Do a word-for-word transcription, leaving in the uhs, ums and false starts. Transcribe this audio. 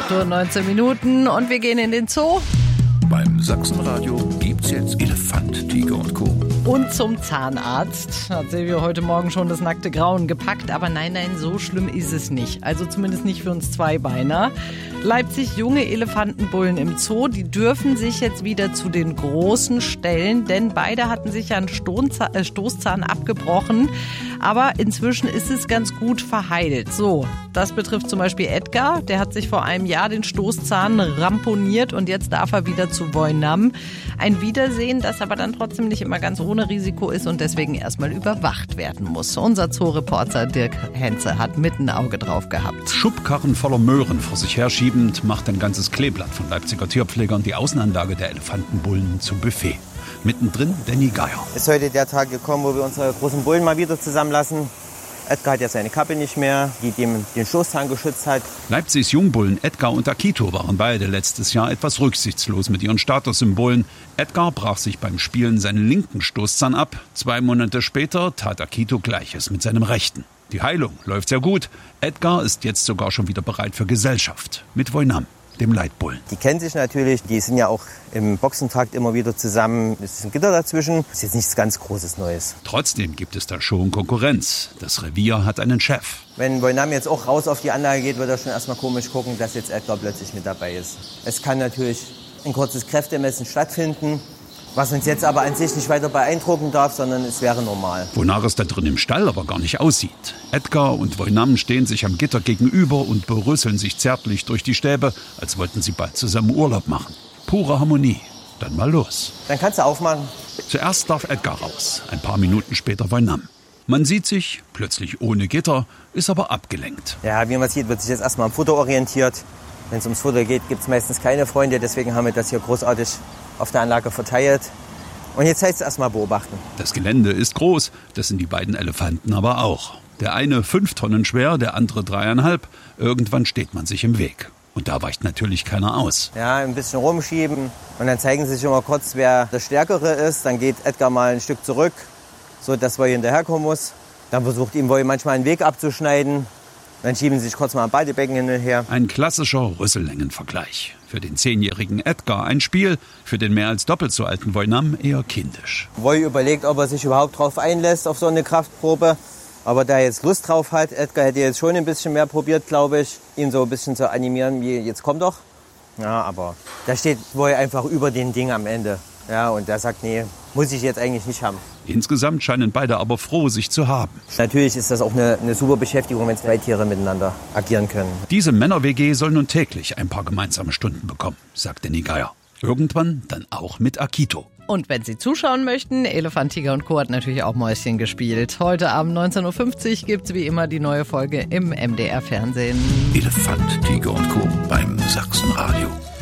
acht Uhr neunzehn Minuten und wir gehen in den Zoo. Beim Sachsenradio gibt's jetzt Elefant, Tiger und Co. Und zum Zahnarzt. Hat Silvio heute Morgen schon das nackte Grauen gepackt. Aber nein, nein, so schlimm ist es nicht. Also zumindest nicht für uns Zweibeiner. Leipzig junge Elefantenbullen im Zoo, die dürfen sich jetzt wieder zu den Großen stellen, denn beide hatten sich ja einen Stoßzahn abgebrochen. Aber inzwischen ist es ganz gut verheilt. So, das betrifft zum Beispiel Edgar. Der hat sich vor einem Jahr den Stoßzahn ramponiert und jetzt darf er wieder zu Voinam. Ein Wiedersehen, das aber dann trotzdem nicht immer ganz ohne Risiko ist und deswegen erstmal überwacht werden muss. Unser Zoo-Reporter Dirk Henze hat mit ein Auge drauf gehabt. Schubkarren voller Möhren vor sich herschiebend macht ein ganzes Kleeblatt von Leipziger Tierpflegern die Außenanlage der Elefantenbullen zum Buffet. Mittendrin Danny Geier. Ist heute der Tag gekommen, wo wir unsere großen Bullen mal wieder zusammenlassen. Edgar hat ja seine Kappe nicht mehr, die dem den Stoßzahn geschützt hat. Leipzigs Jungbullen Edgar und Akito waren beide letztes Jahr etwas rücksichtslos mit ihren Statussymbolen. Edgar brach sich beim Spielen seinen linken Stoßzahn ab. Zwei Monate später tat Akito Gleiches mit seinem rechten. Die Heilung läuft sehr gut. Edgar ist jetzt sogar schon wieder bereit für Gesellschaft mit Voinam, dem Leitbullen. Die kennen sich natürlich, die sind ja auch im Boxentrakt immer wieder zusammen. Es ist ein Gitter dazwischen, das ist jetzt nichts ganz Großes Neues. Trotzdem gibt es da schon Konkurrenz. Das Revier hat einen Chef. Wenn Voinam jetzt auch raus auf die Anlage geht, wird er schon erstmal komisch gucken, dass jetzt Edgar plötzlich mit dabei ist. Es kann natürlich ein kurzes Kräftemessen stattfinden, was uns jetzt aber an sich nicht weiter beeindrucken darf, sondern es wäre normal. Wonach es da drin im Stall aber gar nicht aussieht. Edgar und Voinam stehen sich am Gitter gegenüber und berüsseln sich zärtlich durch die Stäbe, als wollten sie bald zusammen Urlaub machen. Pure Harmonie. Dann mal los. Dann kannst du aufmachen. Zuerst darf Edgar raus, ein paar Minuten später Voinam. Man sieht sich, plötzlich ohne Gitter, ist aber abgelenkt. Ja, wie man sieht, wird sich jetzt erstmal am Futter orientiert. Wenn es ums Futter geht, gibt es meistens keine Freunde, deswegen haben wir das hier großartig auf der Anlage verteilt. Und jetzt heißt es erstmal beobachten. Das Gelände ist groß, das sind die beiden Elefanten aber auch. Der eine fünf Tonnen schwer, der andere dreieinhalb. Irgendwann steht man sich im Weg. Und da weicht natürlich keiner aus. Ja, ein bisschen rumschieben und dann zeigen sie sich immer kurz, wer der Stärkere ist. Dann geht Edgar mal ein Stück zurück, so dass Voy hinterherkommen muss. Dann versucht ihm Voy manchmal einen Weg abzuschneiden. Dann schieben sie sich kurz mal am Baldebecken hin und her. Ein klassischer Rüssellängenvergleich. Für den zehnjährigen Edgar ein Spiel, für den mehr als doppelt so alten Voinam eher kindisch. Voy überlegt, ob er sich überhaupt drauf einlässt auf so eine Kraftprobe. Aber da er jetzt Lust drauf hat, Edgar hätte jetzt schon ein bisschen mehr probiert, glaube ich, ihn so ein bisschen zu animieren, wie jetzt komm doch. Ja, aber da steht Voy einfach über den Ding am Ende. Ja, und der sagt, nee, muss ich jetzt eigentlich nicht haben. Insgesamt scheinen beide aber froh, sich zu haben. Natürlich ist das auch eine, eine super Beschäftigung, wenn zwei Tiere miteinander agieren können. Diese Männer-W G soll nun täglich ein paar gemeinsame Stunden bekommen, sagt Danny Geier. Irgendwann dann auch mit Akito. Und wenn Sie zuschauen möchten, Elefant, Tiger und Co. hat natürlich auch Mäuschen gespielt. Heute Abend neunzehn Uhr fünfzig gibt's wie immer die neue Folge im M D R Fernsehen. Elefant, Tiger und Co. beim Sachsenradio.